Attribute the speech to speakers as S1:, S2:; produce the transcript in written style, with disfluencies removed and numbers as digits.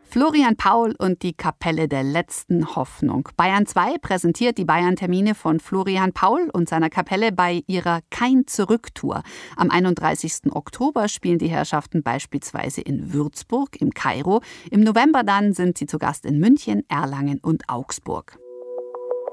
S1: Florian Paul und die Kapelle der letzten Hoffnung. Bayern 2 präsentiert die Bayern-Termine von Florian Paul und seiner Kapelle bei ihrer Kein-Zurück-Tour. Am 31. Oktober spielen die Herrschaften beispielsweise in Würzburg, im Kairo. Im November dann sind sie zu Gast in München, Erlangen und Augsburg.